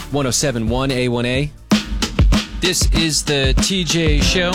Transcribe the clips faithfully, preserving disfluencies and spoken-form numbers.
one oh seven point one A one A. This is the T J Show.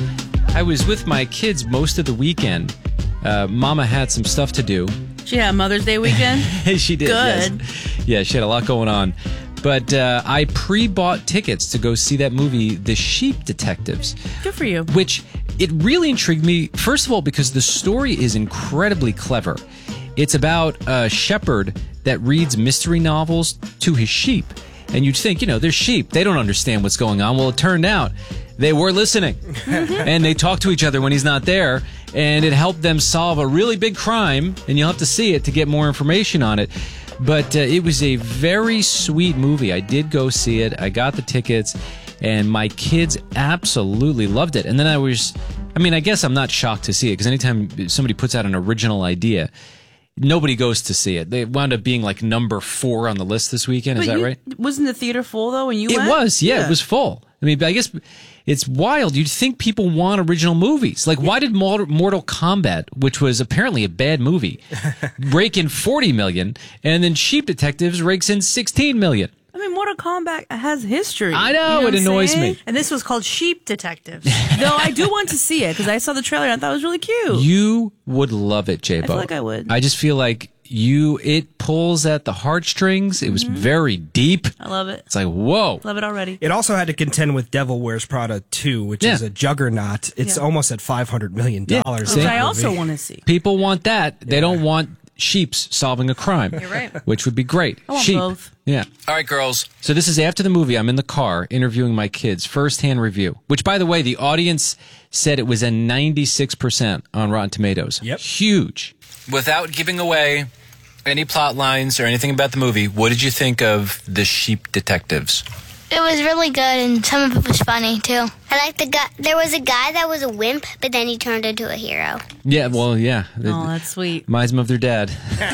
I was with my kids most of the weekend. Uh, Mama had some stuff to do. She had Mother's Day weekend? She did. Good. Yes. Yeah, she had a lot going on. But uh, I pre-bought tickets to go see that movie, The Sheep Detectives. Good for you. Which, it really intrigued me, first of all, because the story is incredibly clever. It's about a shepherd that reads mystery novels to his sheep. And you'd think, you know, they're sheep. They don't understand what's going on. Well, it turned out they were listening. And they talk to each other when he's not there. And it helped them solve a really big crime. And you'll have to see it to get more information on it. But uh, it was a very sweet movie. I did go see it. I got the tickets. And my kids absolutely loved it. And then I was, I mean, I guess I'm not shocked to see it. Because anytime somebody puts out an original idea, nobody goes to see it. They wound up being like number four on the list this weekend. Is but that you, right? Wasn't the theater full, though, when you it went? It was, yeah, yeah. It was full. I mean, I guess it's wild. You'd think people want original movies. Like, why did Mortal Kombat, which was apparently a bad movie, rake in forty million dollars, and then Sheep Detectives rakes in sixteen million dollars? I mean, Mortal Kombat has history. I know, you know it annoys saying? me. And this was called Sheep Detectives. Though I do want to see it, because I saw the trailer and I thought it was really cute. You would love it, J-Bo. I feel like I would. I just feel like you, it pulls at the heartstrings. It was mm-hmm. very deep. I love it. It's like, whoa. Love it already. It also had to contend with Devil Wears Prada two, which yeah. is a juggernaut. It's yeah. almost at five hundred million dollars. Yeah. Which I also want to see. People want that. They yeah. don't want sheeps solving a crime. You're right. Which would be great. I want Sheep. both. Yeah. All right, girls. So this is after the movie. I'm in the car interviewing my kids. First-hand review. Which, by the way, the audience said it was a ninety-six percent on Rotten Tomatoes. Yep. Huge. Without giving away any plot lines or anything about the movie, what did you think of The Sheep Detectives? It was really good, and some of it was funny, too. I like the guy. There was a guy that was a wimp, but then he turned into a hero. Yeah, well, yeah. Oh, that's sweet. Reminds them of their dad.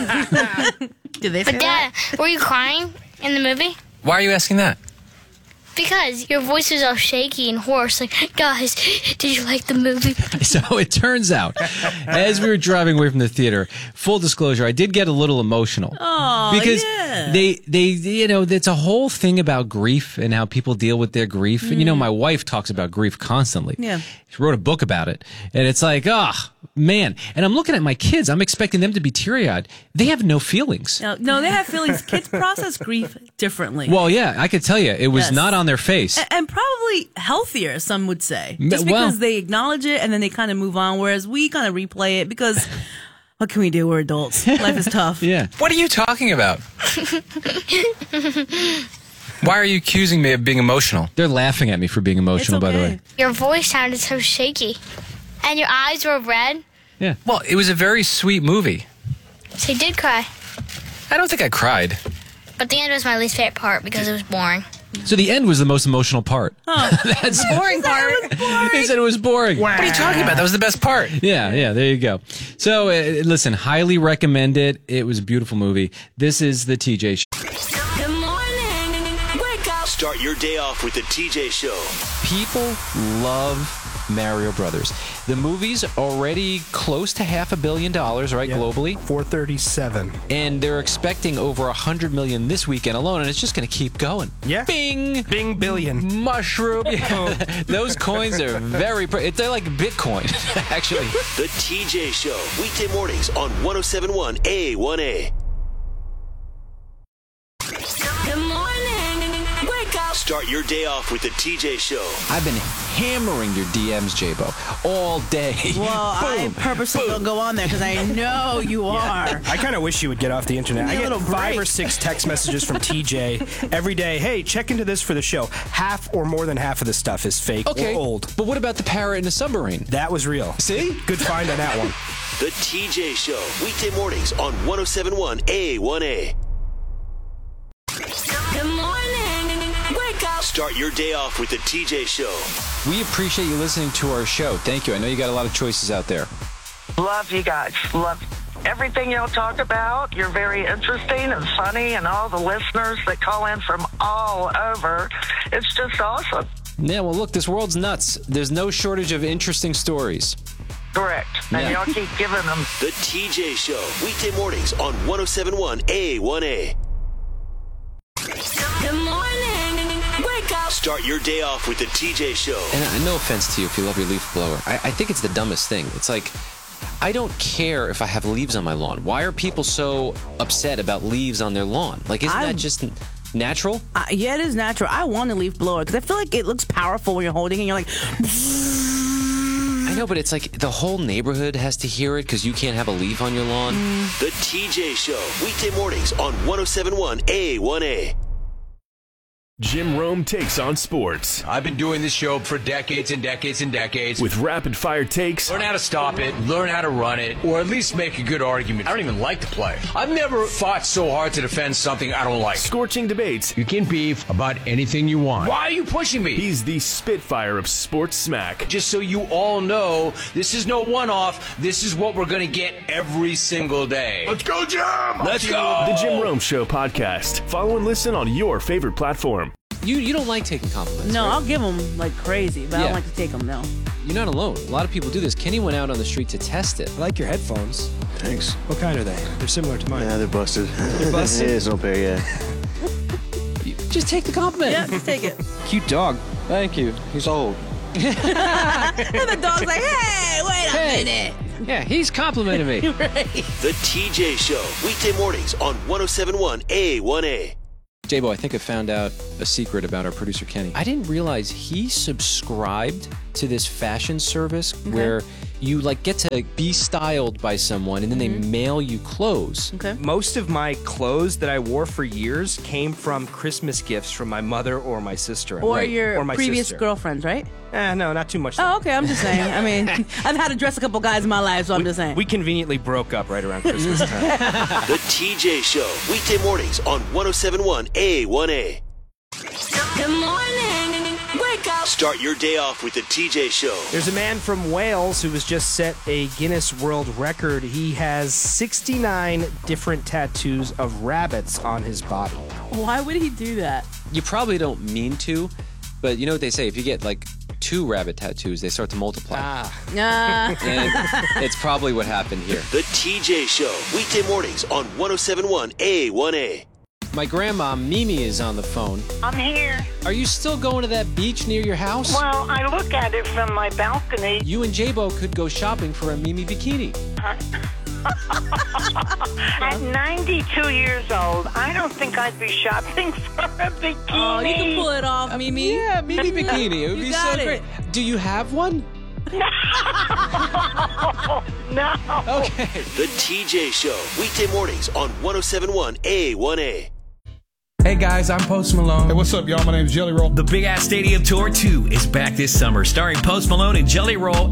Did they say But, that? Dad, were you crying in the movie? Why are you asking that? Because your voice was all shaky and hoarse. Like, guys, did you like the movie? So it turns out, as we were driving away from the theater, full disclosure, I did get a little emotional. Oh, because yeah. they, they, you know, it's a whole thing about grief and how people deal with their grief. Mm. And, you know, my wife talks about grief constantly. Yeah. She wrote a book about it. And it's like, ah, oh, man. And I'm looking at my kids. I'm expecting them to be teary-eyed. They have no feelings. No, no, they have feelings. Kids process grief differently. Well, yeah, I could tell you. It was yes. not on their face. And, and probably healthier, some would say. Just well, because they acknowledge it and then they kind of move on, whereas we kind of replay it because what can we do? We're adults. Life is tough. Yeah. What are you talking about? Why are you accusing me of being emotional? They're laughing at me for being emotional, okay. by the way. Your voice sounded so shaky. And your eyes were red. Yeah. Well, it was a very sweet movie. So you did cry. I don't think I cried. But the end was my least favorite part because it was boring. So the end was the most emotional part. Oh, that's the boring part. He said it was boring. What are you talking about? That was the best part. Yeah, yeah, there you go. So, uh, listen, highly recommend it. It was a beautiful movie. This is the T J Show. Good morning. Wake up. Start your day off with the T J Show. People love Mario Brothers. The movie's already close to half a billion dollars, right, yep. globally? four thirty-seven. And they're expecting over one hundred million this weekend alone, and it's just going to keep going. Yeah. Bing! Bing billion. Mushroom. Those coins are very... Pre- they're like Bitcoin, actually. The T J Show, weekday mornings on one oh seven point one A one A. Good morning. Wake up. Start your day off with the T J Show. I've been hammering your D Ms, J-Bo, all day. Well, I purposely don't go on there because I know you are. I kind of wish you would get off the internet. I get five break. or six text messages from T J every day. Hey, check into this for the show. Half or more than half of the stuff is fake okay. or old. But what about the parrot in the submarine? That was real. See? Good find on that one. The T J Show, weekday mornings on one oh seven point one A one A. Good morning. Wake up. Start your day off with the T J Show. We appreciate you listening to our show. Thank you. I know you got a lot of choices out there. Love you guys. Love everything y'all talk about. You're very interesting and funny, and all the listeners that call in from all over. It's just awesome. Yeah, well, look, this world's nuts. There's no shortage of interesting stories. Correct. And Yeah. y'all keep giving them. The T J Show, weekday mornings on one oh seven point one A one A. Good morning. Start your day off with the T J Show. And uh, no offense to you if you love your leaf blower. I, I think it's the dumbest thing. It's like, I don't care if I have leaves on my lawn. Why are people so upset about leaves on their lawn? Like, isn't I, that just natural? Uh, yeah, it is natural. I want a leaf blower because I feel like it looks powerful when you're holding it and you're like... I know, but it's like the whole neighborhood has to hear it because you can't have a leaf on your lawn. Mm. The T J Show, weekday mornings on one oh seven point one A one A. Jim Rome takes on sports. I've been doing this show for decades and decades and decades. With rapid-fire takes. Learn how to stop it, learn how to run it, or at least make a good argument. I don't even like the play. I've never fought so hard to defend something I don't like. Scorching debates. You can beef about anything you want. Why are you pushing me? He's the Spitfire of sports smack. Just so you all know, this is no one-off. This is what we're going to get every single day. Let's go, Jim! Let's go! The Jim Rome Show podcast. Follow and listen on your favorite platform. You you don't like taking compliments, No, right? I'll give them like crazy, but I Yeah. don't like to take them, no. You're not alone. A lot of people do this. Kenny went out on the street to test it. I like your headphones. Thanks. What kind are they? They're similar to mine. Yeah, they're busted. They're busted? Yeah, it's no pair, yeah. Just take the compliment. Yeah, just take it. Cute dog. Thank you. He's old. And the dog's like, hey, wait a Hey. minute. Yeah, he's complimenting me. Right. The T J Show, weekday mornings on one oh seven point one A one A. J-Bo, I think I found out a secret about our producer, Kenny. I didn't realize he subscribed to this fashion service Okay. where you like get to be styled by someone and then they mail you clothes. Okay. Most of my clothes that I wore for years came from Christmas gifts from my mother or my sister. Or Right. your or my previous sister. girlfriends, right? Eh, no, not too much. Oh, okay. I'm just saying. I mean, I've had to dress a couple guys in my life, so I'm just saying. We conveniently broke up right around Christmas time. The T J Show, weekday mornings on one oh seven point one A one A. Good morning. Wake up. Start your day off with the T J Show. There's a man from Wales who has just set a Guinness World Record. He has sixty-nine different tattoos of rabbits on his body. Why would he do that? You probably don't mean to, but you know what they say, if you get like two rabbit tattoos, they start to multiply. Ah. Uh, And it's probably what happened here. The T J Show, weekday mornings on one oh seven point one A one A. My grandma, Mimi, is on the phone. I'm here. Are you still going to that beach near your house? Well, I look at it from my balcony. You and J-Bo could go shopping for a Mimi bikini. At ninety-two years old, I don't think I'd be shopping for a bikini. oh, you can pull it off, Mimi. Yeah, Mimi bikini. It would You be got so it. great. Do you have one? No. Okay. The T J Show, weekday mornings on one oh seven point one A one A. Hey guys, I'm Post Malone. Hey, what's up, y'all? My name's Jelly Roll. The Big Ass Stadium Tour two is back this summer, starring Post Malone and Jelly Roll